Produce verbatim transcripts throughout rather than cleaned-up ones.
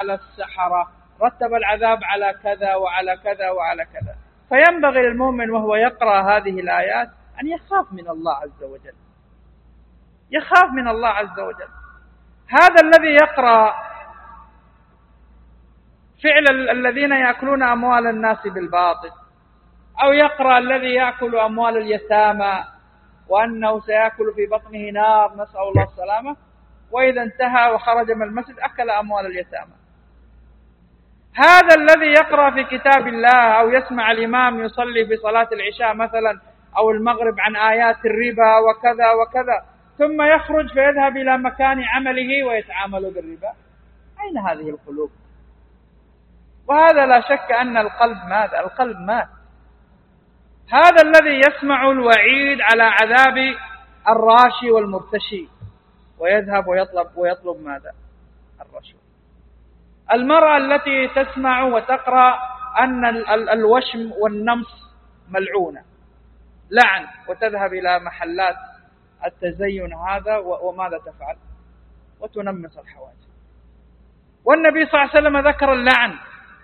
على السحرة، رتب العذاب على كذا وعلى كذا وعلى كذا. فينبغي للمؤمن وهو يقرأ هذه الآيات أن يخاف من الله عز وجل، يخاف من الله عز وجل. هذا الذي يقرأ فعل الذين يأكلون أموال الناس بالباطل، أو يقرأ الذي يأكل أموال اليتامى وأنه سيأكل في بطنه نار، نسأل الله السلامة، وإذا انتهى وخرج من المسجد أكل أموال اليتامى. هذا الذي يقرأ في كتاب الله أو يسمع الإمام يصلي في صلاة العشاء مثلا أو المغرب عن آيات الربا وكذا وكذا، ثم يخرج فيذهب إلى مكان عمله ويتعامل بالربا، أين هذه القلوب؟ وهذا لا شك أن القلب ماذا؟ القلب مات. هذا الذي يسمع الوعيد على عذاب الراشي والمرتشي ويذهب ويطلب ويطلب ماذا؟ الرشوة. المرأة التي تسمع وتقرأ أن الوشم والنمص ملعونة، لعن، وتذهب إلى محلات التزين هذا وماذا تفعل؟ وتنمص الحواجب. والنبي صلى الله عليه وسلم ذكر اللعن.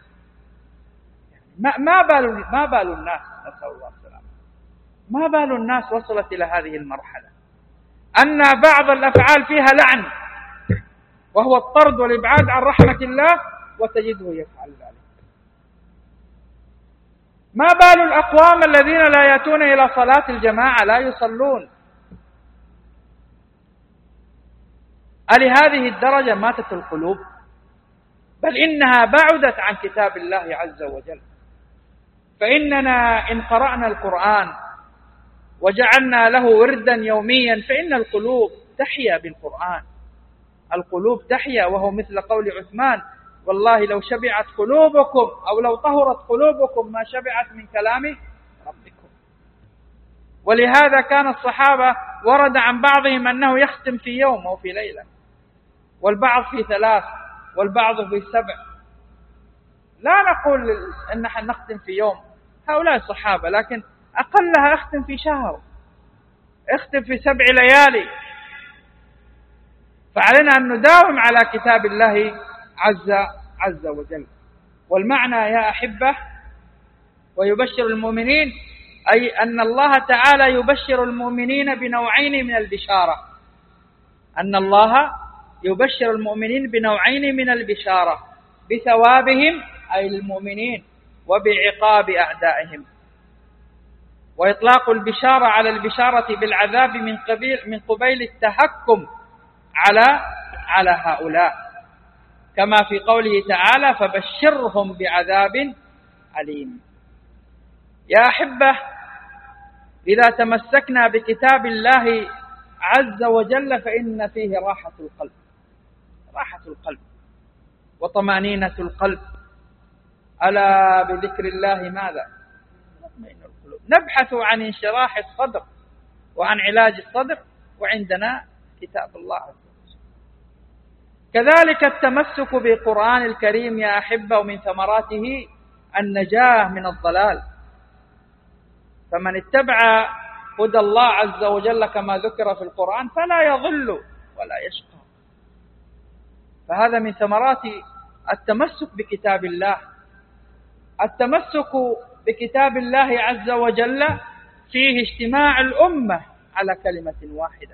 ما ما بال ما بال الناس، نسأل الله السلامة، ما بال الناس وصلت إلى هذه المرحلة أن بعض الأفعال فيها لعن وهو الطرد والإبعاد عن رحمة الله، وتجده يفعل ذلك. ما بال الأقوام الذين لا يأتون إلى صلاة الجماعة، لا يصلون. ألهذه الدرجة ماتت القلوب؟ بل إنها بعدت عن كتاب الله عز وجل. فإننا إن قرأنا القرآن وجعلنا له وردا يوميا فإن القلوب تحيا بالقرآن، القلوب تحيا، وهو مثل قول عثمان: والله لو شبعت قلوبكم أو لو طهرت قلوبكم ما شبعت من كلام ربكم. ولهذا كان الصحابة ورد عن بعضهم أنه يختم في يوم أو في ليلة، والبعض في ثلاث، والبعض في سبع. لا نقول أن نحن نختم في يوم، هؤلاء الصحابة، لكن أقلها اختم في شهر، اختم في سبع ليالي. فعلينا أن نداوم على كتاب الله عز عز وجل. والمعنى يا أحبة ويبشر المؤمنين، أي أن الله تعالى يبشر المؤمنين بنوعين من البشارة، أن الله يبشر المؤمنين بنوعين من البشارة، بثوابهم أي المؤمنين وبعقاب أعدائهم. وإطلاق البشارة على البشارة بالعذاب من قبيل من قبيل التهكم على على هؤلاء، كما في قوله تعالى: فبشرهم بعذاب أليم. يا أحبة، إذا تمسكنا بكتاب الله عز وجل فإن فيه راحة القلب، راحة القلب وطمأنينة القلب. ألا بذكر الله ماذا؟ تطمئن القلوب. نبحث عن انشراح الصدر وعن علاج الصدر، وعندنا كتاب الله عز وجل. كذلك التمسك بالقرآن الكريم يا أحبة، ومن ثمراته النجاة من الضلال. فمن اتبع هدى الله عز وجل كما ذكر في القرآن فلا يضل ولا يشقى. فهذا من ثمرات التمسك بكتاب الله. التمسك بكتاب الله عز وجل فيه اجتماع الأمة على كلمة واحدة.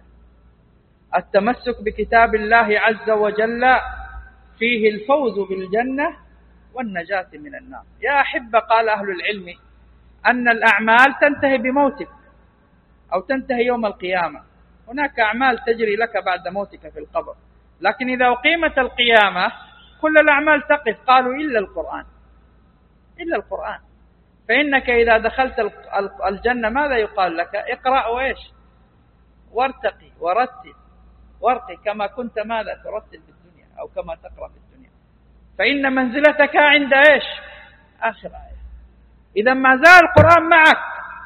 التمسك بكتاب الله عز وجل فيه الفوز بالجنة والنجاة من النار. يا أحبة، قال أهل العلم أن الأعمال تنتهي بموتك أو تنتهي يوم القيامة. هناك أعمال تجري لك بعد موتك في القبر، لكن إذا أقيمت القيامة كل الأعمال تقف. قالوا إلا القرآن، إلا القرآن. فإنك إذا دخلت الجنة ماذا يقال لك؟ اقرأ وإيش؟ وارتقي ورتل وارقي كما كنت ماذا ترتل في الدنيا أو كما تقرأ في الدنيا، فإن منزلتك عند إيش؟ آخر آية. إذا ما زال القرآن معك،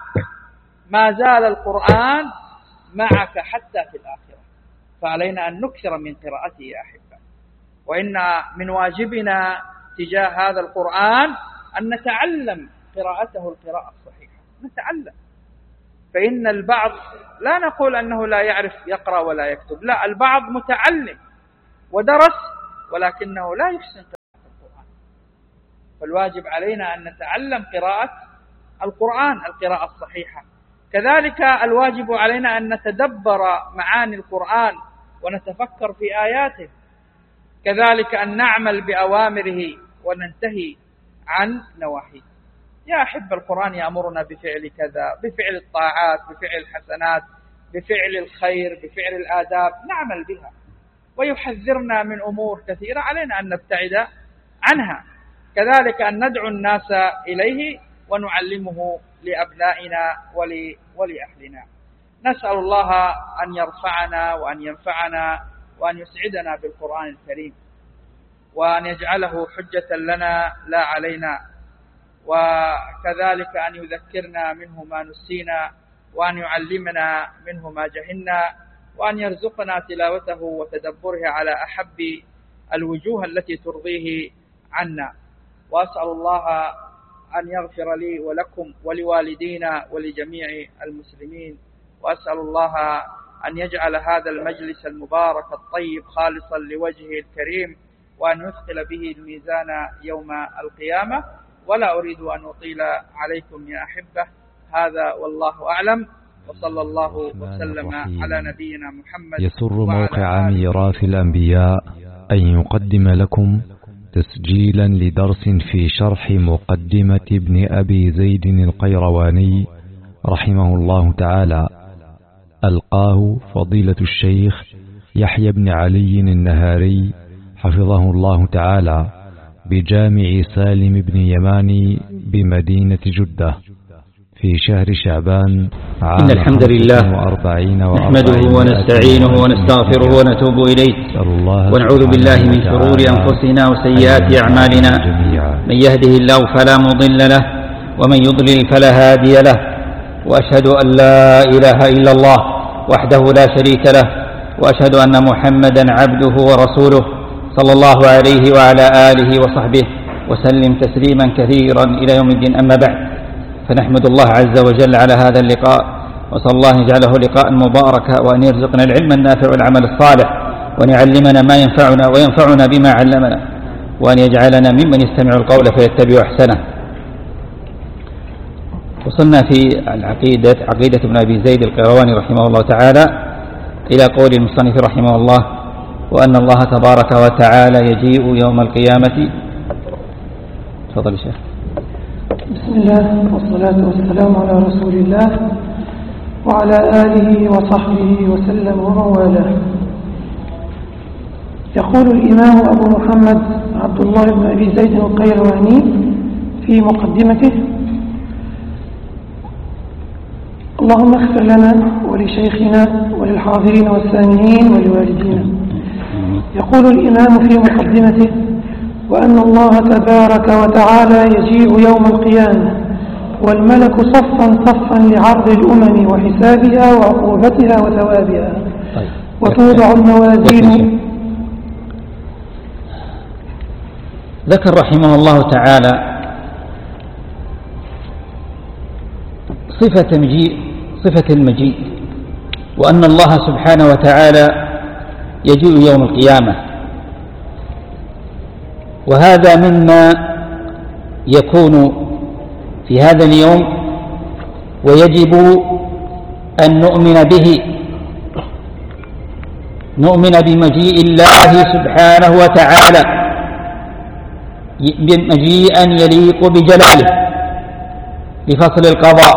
ما زال القرآن معك حتى في الآخرة. فعلينا أن نكثر من قراءته يا أحبة. وإن من واجبنا تجاه هذا القرآن أن نتعلم قراءته القراءة الصحيحة، نتعلم. فإن البعض، لا نقول أنه لا يعرف يقرأ ولا يكتب، لا، البعض متعلم ودرس ولكنه لا يحسن فالواجب علينا أن نتعلم قراءة القرآن القراءة الصحيحة. كذلك الواجب علينا أن نتدبر معاني القرآن ونتفكر في آياته، كذلك أن نعمل بأوامره وننتهي عن نواهيه. يا أحب القرآن يأمرنا بفعل كذا، بفعل الطاعات، بفعل الحسنات، بفعل الخير، بفعل الآداب، نعمل بها، ويحذرنا من أمور كثيرة علينا أن نبتعد عنها، كذلك أن ندعو الناس إليه ونعلمه لأبنائنا ولأهلنا. نسأل الله أن يرفعنا وأن ينفعنا وأن يسعدنا بالقرآن الكريم، وأن يجعله حجة لنا لا علينا، وكذلك أن يذكرنا منه ما نسينا، وأن يعلمنا منه ما جهلنا، وأن يرزقنا تلاوته وتدبره على أحب الوجوه التي ترضيه عنا. وأسأل الله أن يغفر لي ولكم ولوالدينا ولجميع المسلمين، وأسأل الله أن يجعل هذا المجلس المبارك الطيب خالصا لوجهه الكريم، وأن يثقل به الميزان يوم القيامة. ولا أريد أن أطيل عليكم يا أحبة، هذا والله أعلم، وصلى الله وسلم على نبينا محمد. يسر موقع ميراث الأنبياء أن يقدم لكم تسجيلا لدرس في شرح مقدمة ابن أبي زيد القيرواني رحمه الله تعالى، ألقاه فضيلة الشيخ يحيى بن علي النهاري حفظه الله تعالى بجامع سالم بن يماني بمدينة جدة في شهر شعبان عام إن الحمد لله نحمده ونستعينه ونستغفره ونتوب إليه، ونعوذ بالله من شرور أنفسنا وسيئات أعمالنا، من يهده الله فلا مضل له ومن يضلل فلا هادي له، وأشهد أن لا إله إلا الله وحده لا شريك له، وأشهد أن محمدا عبده ورسوله صلى الله عليه وعلى آله وصحبه وسلم تسليما كثيرا إلى يوم الدين. أما بعد، فنحمد الله عز وجل على هذا اللقاء، وصلى الله أن يجعله لقاء مباركا، وأن يرزقنا العلم النافع والعمل الصالح، وأن يعلمنا ما ينفعنا وينفعنا بما علمنا، وأن يجعلنا ممن يستمع القول فيتبع أحسنه. وصلنا في العقيدة عقيدة ابن أبي زيد القيرواني رحمه الله تعالى إلى قول المصنف رحمه الله: وأن الله تبارك وتعالى يجيء يوم القيامة. تفضل يا شيخ. بسم الله والصلاة والسلام على رسول الله وعلى آله وصحبه وسلم ومن والاه. يقول الإمام أبو محمد عبد الله بن أبي زيد القيرواني في مقدمته: اللهم اغفر لنا ولشيخنا وللحاضرين والسامعين ولوالدينا. يقول الإمام في مقدمته: وأن الله تبارك وتعالى يجيء يوم القيامة والملك صفا صفا لعرض الأمم وحسابها وعقوبتها وثوابها، وتوضع الموازين. ذكر رحمه الله تعالى صفة مجيء صفة المجيء، وأن الله سبحانه وتعالى يجيء يوم القيامة، وهذا مما يكون في هذا اليوم، ويجب أن نؤمن به، نؤمن بمجيء الله سبحانه وتعالى مجيئا يليق بجلاله لفصل القضاء،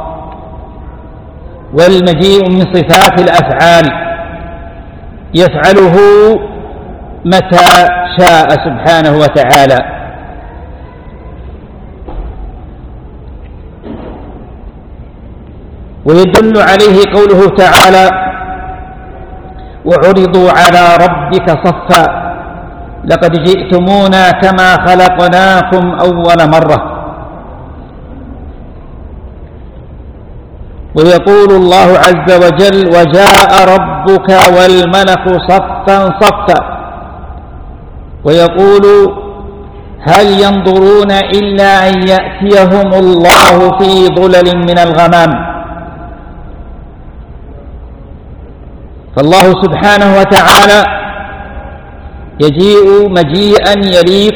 والمجيء من صفات الأفعال يفعله متى شاء سبحانه وتعالى. ويدل عليه قوله تعالى: وعرضوا على ربك صفا لقد جئتمونا كما خلقناكم أول مرة. ويقول الله عز وجل: وجاء ربك والملك صفا صفا. ويقول: هل ينظرون إلا أن يأتيهم الله في ظلل من الغمام. فالله سبحانه وتعالى يجيء مجيئا يليق